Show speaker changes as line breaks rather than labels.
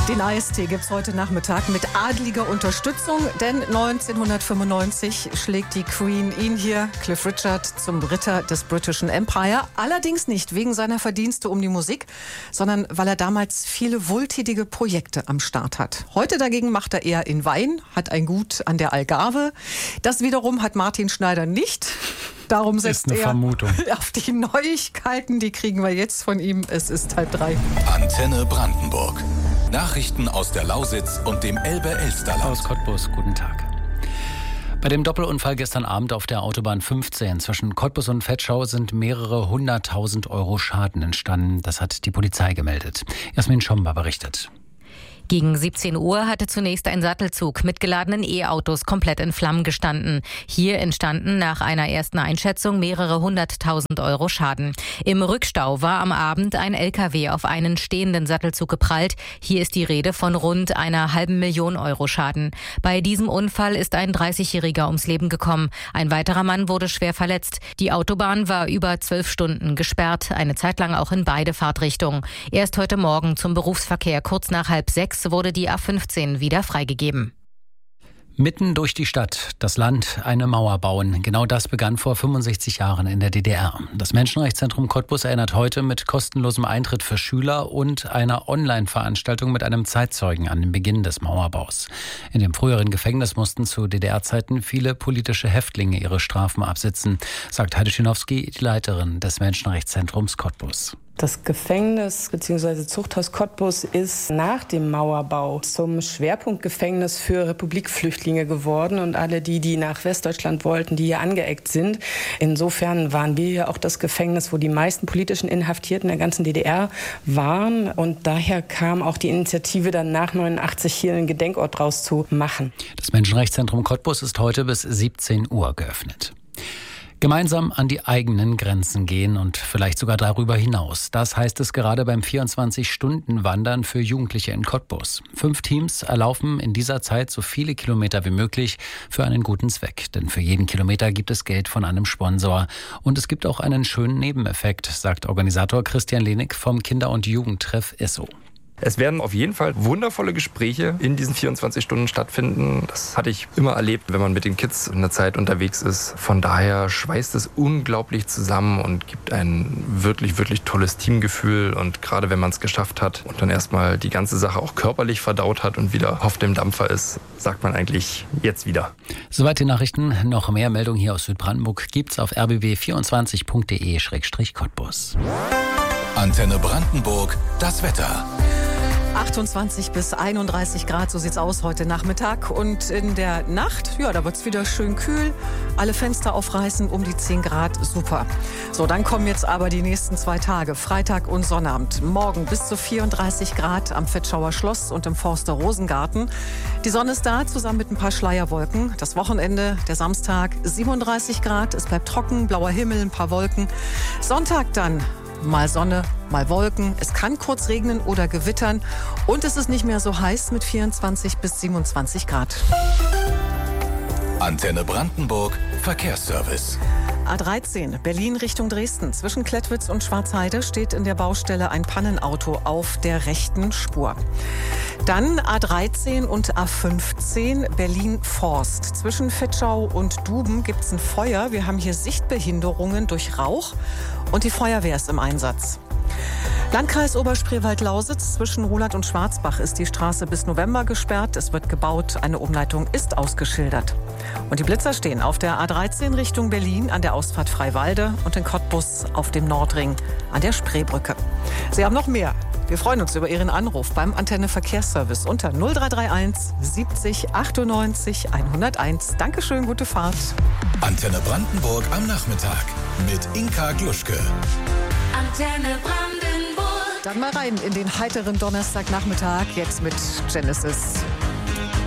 Den AST gibt es heute Nachmittag mit adliger Unterstützung, denn 1995 schlägt die Queen ihn hier, Cliff Richard, zum Ritter des Britischen Empire. Allerdings nicht wegen seiner Verdienste um die Musik, sondern weil er damals viele wohltätige Projekte am Start hat. Heute dagegen macht er eher in Wein, hat ein Gut an der Algarve. Das wiederum hat Martin Schneider nicht. Darum setzt er
Vermutung
auf die Neuigkeiten. Die kriegen wir jetzt von ihm. Es ist 2:30.
Antenne Brandenburg. Nachrichten aus der Lausitz und dem Elbe-Elsterland.
Aus Cottbus, guten Tag. Bei dem Doppelunfall gestern Abend auf der Autobahn 15 zwischen Cottbus und Vetschau sind mehrere 100.000 Euro Schaden entstanden. Das hat die Polizei gemeldet. Jasmin Schomba berichtet.
Gegen 17 Uhr hatte zunächst ein Sattelzug mit geladenen E-Autos komplett in Flammen gestanden. Hier entstanden nach einer ersten Einschätzung mehrere 100.000 Euro Schaden. Im Rückstau war am Abend ein LKW auf einen stehenden Sattelzug geprallt. Hier ist die Rede von rund einer $500.000 Euro Schaden. Bei diesem Unfall ist ein 30-Jähriger ums Leben gekommen. Ein weiterer Mann wurde schwer verletzt. Die Autobahn war über 12 Stunden gesperrt, eine Zeit lang auch in beide Fahrtrichtungen. Erst heute Morgen zum Berufsverkehr kurz nach 5:30 wurde die A15 wieder freigegeben.
Mitten durch die Stadt, das Land, eine Mauer bauen. Genau das begann vor 65 Jahren in der DDR. Das Menschenrechtszentrum Cottbus erinnert heute mit kostenlosem Eintritt für Schüler und einer Online-Veranstaltung mit einem Zeitzeugen an den Beginn des Mauerbaus. In dem früheren Gefängnis mussten zu DDR-Zeiten viele politische Häftlinge ihre Strafen absitzen, sagt Heide Schinowski, die Leiterin des Menschenrechtszentrums Cottbus.
Das Gefängnis bzw. Zuchthaus Cottbus ist nach dem Mauerbau zum Schwerpunktgefängnis für Republikflüchtlinge geworden und alle die nach Westdeutschland wollten, die hier angeeckt sind. Insofern waren wir hier auch das Gefängnis, wo die meisten politischen Inhaftierten der ganzen DDR waren und daher kam auch die Initiative dann nach 89 hier einen Gedenkort draus zu machen.
Das Menschenrechtszentrum Cottbus ist heute bis 17 Uhr geöffnet. Gemeinsam an die eigenen Grenzen gehen und vielleicht sogar darüber hinaus. Das heißt es gerade beim 24-Stunden-Wandern für Jugendliche in Cottbus. 5 Teams erlaufen in dieser Zeit so viele Kilometer wie möglich für einen guten Zweck. Denn für jeden Kilometer gibt es Geld von einem Sponsor. Und es gibt auch einen schönen Nebeneffekt, sagt Organisator Christian Lehnig vom Kinder- und Jugendtreff Esso.
Es werden auf jeden Fall wundervolle Gespräche in diesen 24 Stunden stattfinden. Das hatte ich immer erlebt, wenn man mit den Kids in der Zeit unterwegs ist. Von daher schweißt es unglaublich zusammen und gibt ein wirklich, wirklich tolles Teamgefühl. Und gerade wenn man es geschafft hat und dann erstmal die ganze Sache auch körperlich verdaut hat und wieder auf dem Dampfer ist, sagt man eigentlich jetzt wieder.
Soweit die Nachrichten. Noch mehr Meldungen hier aus Südbrandenburg gibt's auf rbb24.de/Cottbus.
Antenne Brandenburg, das Wetter.
28 bis 31 Grad, so sieht's aus heute Nachmittag. Und in der Nacht, ja, da wird's wieder schön kühl. Alle Fenster aufreißen, um die 10 Grad, super. So, dann kommen jetzt aber die nächsten 2 Tage, Freitag und Sonnabend. Morgen bis zu 34 Grad am Vetschauer Schloss und im Forster Rosengarten. Die Sonne ist da, zusammen mit ein paar Schleierwolken. Das Wochenende, der Samstag, 37 Grad. Es bleibt trocken, blauer Himmel, ein paar Wolken. Sonntag dann mal Sonne, mal Wolken. Es kann kurz regnen oder gewittern. Und es ist nicht mehr so heiß mit 24 bis 27 Grad.
Antenne Brandenburg, Verkehrsservice.
A13, Berlin Richtung Dresden. Zwischen Klettwitz und Schwarzheide steht in der Baustelle ein Pannenauto auf der rechten Spur. Dann A13 und A15, Berlin-Forst. Zwischen Vetschau und Duben gibt es ein Feuer. Wir haben hier Sichtbehinderungen durch Rauch und die Feuerwehr ist im Einsatz. Landkreis Oberspreewald-Lausitz, zwischen Ruhlath und Schwarzbach ist die Straße bis November gesperrt. Es wird gebaut, eine Umleitung ist ausgeschildert. Und die Blitzer stehen auf der A13 Richtung Berlin an der Ausfahrt Freiwalde und in Cottbus auf dem Nordring an der Spreebrücke. Sie haben noch mehr. Wir freuen uns über Ihren Anruf beim Antenne Verkehrsservice unter 0331 70 98 101. Dankeschön, gute Fahrt.
Antenne Brandenburg am Nachmittag mit Inka Gluschke.
Antenne Brandenburg.
Dann mal rein in den heiteren Donnerstagnachmittag, jetzt mit Genesis.